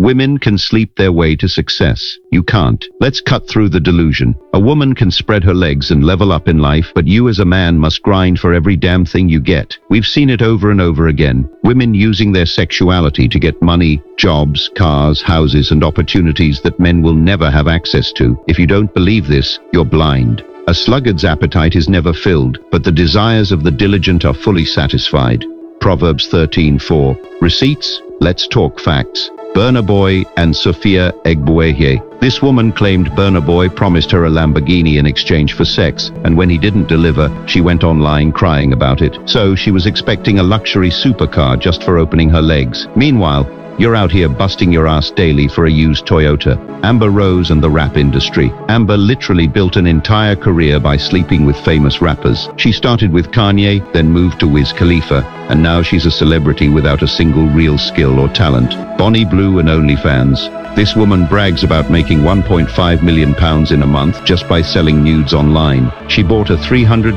Women can sleep their way to success. You can't. Let's cut through the delusion. A woman can spread her legs and level up in life, but you as a man must grind for every damn thing you get. We've seen it over and over again. Women using their sexuality to get money, jobs, cars, houses, and opportunities that men will never have access to. If you don't believe this, you're blind. A sluggard's appetite is never filled, but the desires of the diligent are fully satisfied. Proverbs 13:4. Receipts? Let's talk facts. Burna Boy and Sophia Egbuehe. This woman claimed Burna Boy promised her a Lamborghini in exchange for sex, and when he didn't deliver, she went online crying about it. So she was expecting a luxury supercar just for opening her legs. Meanwhile, you're out here busting your ass daily for a used Toyota. Amber Rose and the rap industry. Amber literally built an entire career by sleeping with famous rappers. She started with Kanye, then moved to Wiz Khalifa, and now she's a celebrity without a single real skill or talent. Bonnie Blue and OnlyFans. This woman brags about making £1.5 million in a month just by selling nudes online. She bought a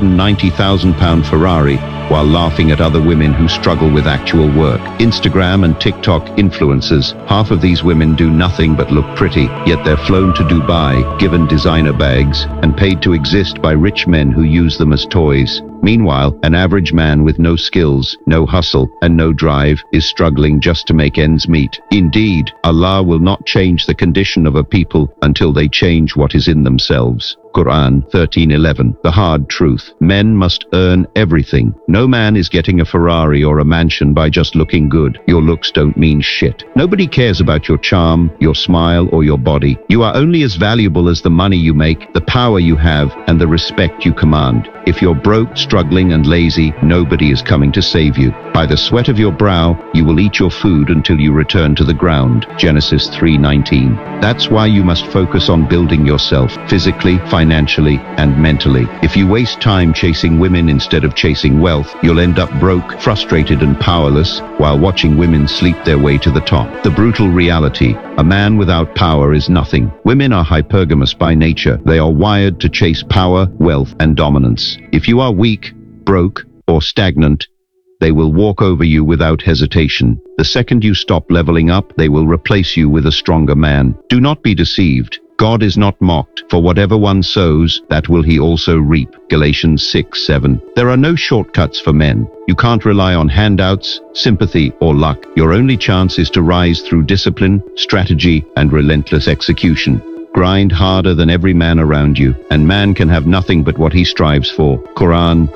£390,000 Ferrari while laughing at other women who struggle with actual work. Instagram and TikTok influencers. Half of these women do nothing but look pretty, yet they're flown to Dubai, given designer bags, and paid to exist by rich men who use them as toys. Meanwhile, an average man with no skills, no hustle, and no drive is struggling just to make ends meet. Indeed, Allah will not change the condition of a people until they change what is in themselves. Quran 13:11. The hard truth. Men must earn everything. No man is getting a Ferrari or a mansion by just looking good. Your looks don't mean shit. Nobody cares about your charm, your smile, or your body. You are only as valuable as the money you make, the power you have, and the respect you command. If you're broke, struggling, and lazy, nobody is coming to save you. By the sweat of your brow, you will eat your food until you return to the ground. Genesis 3:19. That's why you must focus on building yourself, physically, financially, and mentally. If you waste time chasing women instead of chasing wealth, you'll end up broke, frustrated, and powerless while watching women sleep their way to the top. The brutal reality: a man without power is nothing. Women are hypergamous by nature. They are wired to chase power, wealth, and dominance. If you are weak, broke, or stagnant, they will walk over you without hesitation. The second you stop leveling up, they will replace you with a stronger man. Do not be deceived. God is not mocked, for whatever one sows, that will he also reap. Galatians 6:7. There are no shortcuts for men. You can't rely on handouts, sympathy, or luck. Your only chance is to rise through discipline, strategy, and relentless execution. Grind harder than every man around you, and man can have nothing but what he strives for. Quran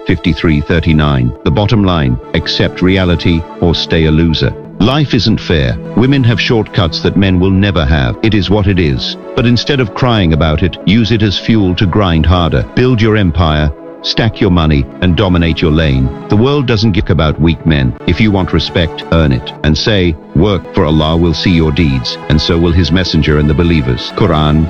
53:39. The bottom line: accept reality or stay a loser. Life isn't fair. Women have shortcuts that men will never have. It is what it is. But instead of crying about it, use it as fuel to grind harder. Build your empire, stack your money, and dominate your lane. The world doesn't give about weak men. If you want respect, earn it. And say, work, for Allah will see your deeds, and so will his messenger and the believers. Quran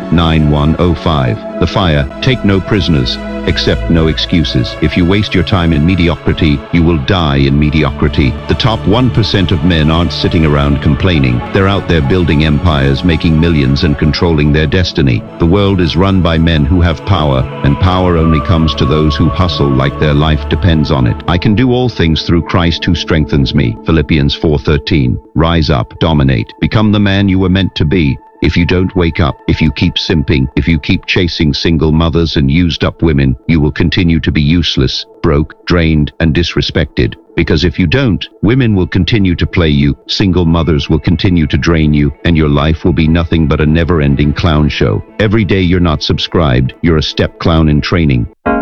9:105. The fire: take no prisoners, accept no excuses. If you waste your time in mediocrity, you will die in mediocrity. The top 1% of men aren't sitting around complaining. They're out there building empires, making millions, and controlling their destiny. The world is run by men who have power, and power only comes to those who hustle like their life depends on it. I can do all things through Christ who strengthens me. Philippians 4:13. Rise up, dominate, become the man you were meant to be. If you don't wake up, if you keep simping, if you keep chasing single mothers and used up women, you will continue to be useless, broke, drained, and disrespected. Because if you don't, women will continue to play you, single mothers will continue to drain you, and your life will be nothing but a never-ending clown show. Every day you're not subscribed, you're a step clown in training.